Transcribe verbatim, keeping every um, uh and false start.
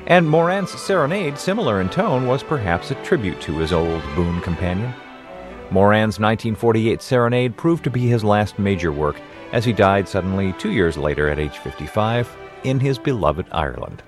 And Moran's serenade, similar in tone, was perhaps a tribute to his old boon companion. Moran's nineteen forty-eight Serenade proved to be his last major work, as he died suddenly two years later at age fifty-five in his beloved Ireland.